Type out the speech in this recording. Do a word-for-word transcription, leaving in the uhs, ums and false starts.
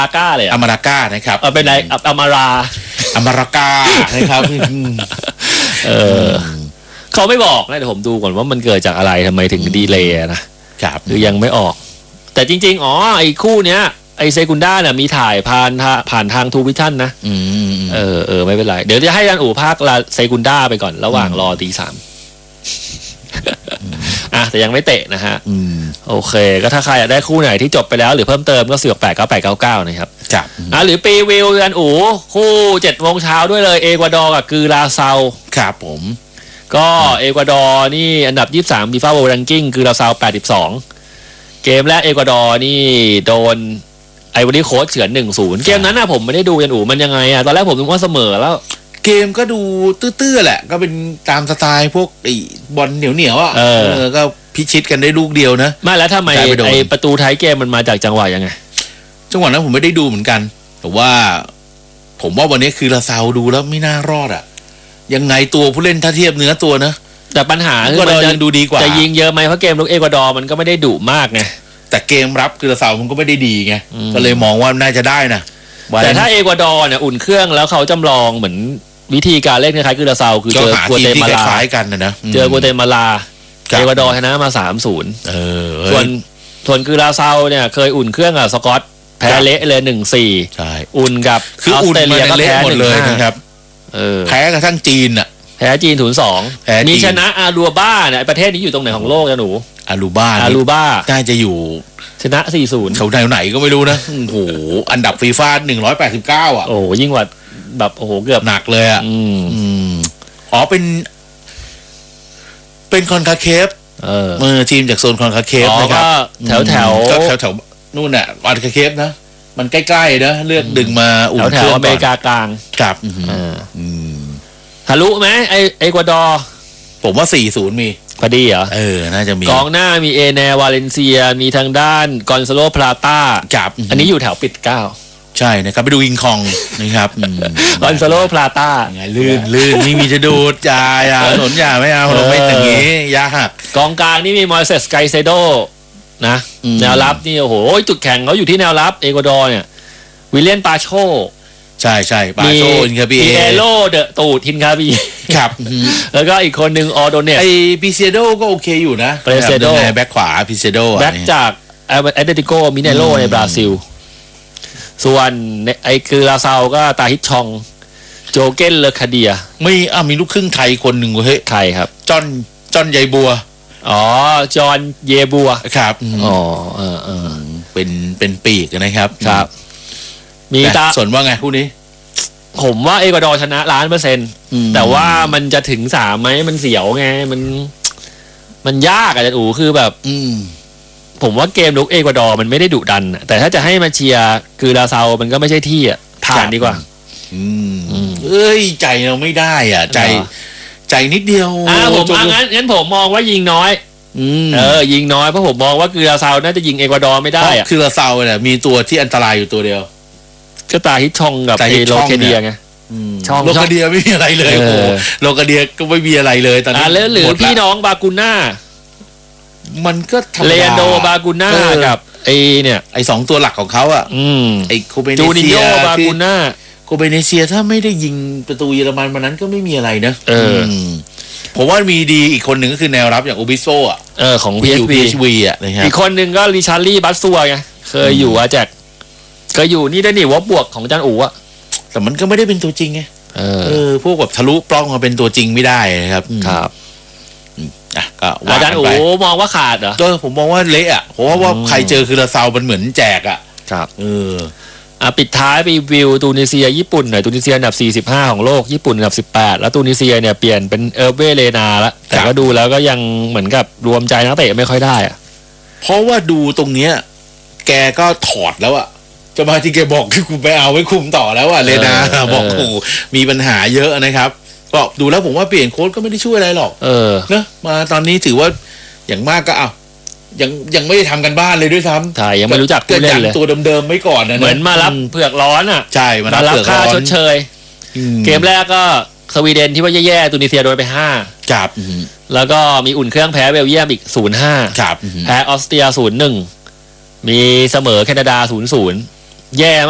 ราก้าเลยอมาราก้านะครับเออเป็นไรอมาราอมาราก้านะครับเออเขาไม่บอกนะเดี๋ยวผมดูก่อนว่ามันเกิดจากอะไรทำไมถึงดีเลย์นะครับหรือยังไม่ออกแต่จริงๆอ๋อไอ้คู่เนี้ยไอ้เซกุนด้าเนี่ยมีถ่ายผ่านผ่านทางทูวิชั่นนะเออเออไม่เป็นไรเดี๋ยวจะให้อาจารย์อู๋ภาคลาเซกุนด้าไปก่อนระหว่างรอตีสามอ่ะแต่ยังไม่เตะนะฮะโอเคก็ถ้าใครอยากได้คู่ไหนที่จบไปแล้วหรือเพิ่มเติมก็สี่หกแปดเก้าแปดเก้าเก้านะครับครับอ่ะหรือปีวิวอาจารย์อู๋คู่เจ็ดโมงเช้าด้วยเลยเอกวาดอร์กับกือราเซาครับผมก็เอกวาดอร์นี่อันดับยี่สิบสามฟีฟ่า World Ranking กือราเซาแปดสิบสองเกมแรกเอกวาดอร์นี่โดนไอวอรี่โค้ชเฉือน หนึ่งศูนย์ เกมนั้นน่ะผมไม่ได้ดูยันอู๋มันยังไงอ่ะตอนแรกผมนึกว่าเสมอแล้วเกมก็ดูตื้อๆแหละก็เป็นตามสไตล์พวกไอ้บอลเหนียวๆอ่ะเออก็พิชิตกันได้ลูกเดียวนะไม่แล้วทำไมไอ้ประตูท้ายเกมมันมาจากจังหวะยังไงจังหวะนั้นผมไม่ได้ดูเหมือนกันแต่ว่าผมว่าวันนี้คือลาซาวดูแล้วไม่น่ารอดอ่ะยังไงตัวผู้เล่นถ้าเทียบเนื้อตัวนะแต่ปัญหาคือมันจะดูดีกว่าจะยิงเยอะไหมเพราะเกมลูกเอกวาดอร์มันก็ไม่ได้ดุมากไงแต่เกมรับคือลาซาวมันก็ไม่ได้ดีไงก็เลยมองว่าน่าจะได้นะแต่ถ้าเอกวาดอร์เนี่ยอุ่นเครื่องแล้วเขาจำลองเหมือนวิธีการเล่นคล้ายๆคือลาซาวคือเจอกัวเตมาลากันนะนะเจอกัวเตมาลาเอกวาดอร์ชนะมา สามศูนย์เออส่วนส่วนคือลาซาวเนี่ยเคยอุ่นเครื่องกับสกอตแพ้เละเลย หนึ่งสี่ใช่อุ่นกับออสเตรเลียก็แพ้หมดเลยนะครับเออแพ้กระทั่งจีนอ่ะแพ้จีน ศูนย์สอง มีชนะอารูบ้าเนี่ยประเทศนี้อยู่ตรงไหนของโลกจ้ะหนูอารูบ้าอารูบ้าน่าจะอยู่ชนะ สี่ศูนย์เขาไหนไหนก็ไม่รู้นะโอ้โหอันดับฟีฟ่าหนึ่งร้อยแปดสิบเก้าอ่ะโอ้ยิ่งกว่าแบบโอ้โหเกือบหนักเลยอ่ะอืมอืมอ๋อเป็นเป็นคอนคาเคฟเออเมื่อทีมจากโซนคอนคาเคฟนะครับแถวแถวก็แถวแถวนู่นน่ะคอนคาเคฟนะมันใกล้ๆนะเลือกดึงมาอุ่นเครื่องอเมริกากลางครับอืมทะลุไหมไอเอกวาดอร์ผมว่า สี่ศูนย์ มีพอดีเหรอเออน่าจะมีกองหน้ามีเอเนวาเลนเซียมีทางด้านกอนซาโลพลาต้าครับอันนี้อยู่แถวปิดเก้าใช่นะครับไปดูวิงคองนะครับกอนซาโลพลาต้าไงลื่นลื่นไม่มีจะดูดจ่ายอ่ะหนนอย่าไม่เอาเราไม่อย่างนี้ยากกองกลางนี่มีมอยเซสไกเซโดนะแนวรับนี่โอ้โหจุดแข็งเขาอยู่ที่แนวรับเอกวาดอร์เนี่ยวิลเลียนปาโชใช่ใช่ปาโชทินคาบีเอโลเดอะตูทินคาบีครับแล้วก็อีกคนหนึ่งออโดเนสไอปิเซโดก็โอเคอยู่นะปิเซโดแบ็คขวาปิเซโดแบ็คจากแอตเลติโกมิเนโรในบราซิลส่วนไอคือลาซาวก็ตาฮิตชองโจเกนเลคาเดียไม่อ่ะมีลูกครึ่งไทยคนหนึ่งเฮ้ยใครครับจอนจอนใยบัวอ๋อจอนเยบัวครับอ๋อเออเออเป็นเป็นปีกนะครับครับมีตาส่วนว่าไงคู่นี้ผมว่าเอกวาดอร์ชนะล้านเปอร์เซ็นต์แต่ว่ามันจะถึงสามไหมมันเสียวไงมันมันยากอาจารย์อู๋คือแบบอืมผมว่าเกมลุกเอกวาดอร์มันไม่ได้ดุดันแต่ถ้าจะให้มาเชียร์คือลาซาวมันก็ไม่ใช่ที่อ่ะผ่านดีกว่าอืมเอ้ยใจเราไม่ได้อ่ะใจใจนิดเดียวอ่าผมงั้นงั้นผมมองว่ายิงน้อยเออยิงน้อยเพราะผมมองว่าคือลาซาวน่าจะยิงเอกวาดอร์ไม่ได้อ่ะคือลาซาวเนี่ยมีตัวที่อันตรายอยู่ตัวเดียวก็ตาฮิตชองกับเอโลเคเดียไงช่องโลกาเดียไม่มีอะไรเลยโอ้โลกาเดียก็ไม่มีอะไรเลยตอนนี้แล้วหรือพี่น้องบากูน่ามันก็เลอันโดบากูน่ากับไอเนี่ยไอสองตัวหลักของเขาอ่ะไอโคเบเนเซียบากูน่าโคเบเนเซียถ้าไม่ได้ยิงประตูเยอรมันวันนั้นก็ไม่มีอะไรนะเออผมว่ามีดีอีกคนหนึ่งก็คือแนวรับอย่างโอบิโซอ่ะเออของ พี เอช วีอ่ะนะครับอีกคนหนึ่งก็ริชาร์ลี่บัสซัวไงเคยอยู่อาแจกเคยอยู่นี่ได้นี่วอบวกของจันอู๋อ่ะแต่มันก็ไม่ได้เป็นตัวจริงไงเออพวกแบบทะลุปล้องมาเป็นตัวจริงไม่ได้นะครับครับอ่ะก็อาจารย์อู๋มองว่าขาดเหรอก็ผมมองว่าเละอ่ะเพราะว่าใครเจอคือลาซาวมันเหมือนแจกอ่ะครับเอออ่ะปิดท้ายไปวิวตูนิเซียญี่ปุ่นหน่อยตูนิเซียอันดับสี่สิบห้าของโลกญี่ปุ่นอันดับสิบแปดแล้วตูนิเซียเนี่ยเปลี่ยนเป็นเออร์เวเลนาละแต่ก็ดูแล้วก็ยังเหมือนกับรวมใจนักเตะไม่ค่อยได้อ่ะเพราะว่าดูตรงเนี้ยแกก็ถอดแล้วอ่ะจะมาที่แกบอกคือกูไปเอาไว้คุมต่อแล้วอ่ะเลนาบอกโอ้มีปัญหาเยอะนะครับก็ดูแล้วผมว่าเปลี่ยนโค้ชก็ไม่ได้ช่วยอะไรหรอกเออนะมาตอนนี้ถือว่าอย่างมากก็เอายังยังไม่ได้ทำกันบ้านเลยด้วยซ้ำใช่ยังไม่รู้จักผู้เล่นเลยตัวเดิมๆไม่ก่อนนะเหมือนมารับเผือกร้อนอ่ะใช่มารับค่าชดเชยเกมแรกก็สวีเดนที่ว่าแย่ๆตูนิเซียโดนไปห้าครับแล้วก็มีอุ่นเครื่องแพ้เบลเยียมอีกศูนย์ห้าแพ้ออสเตรียศูนย์หนึ่งมีเสมอแคนาดาศูนย์ศูนย์แย่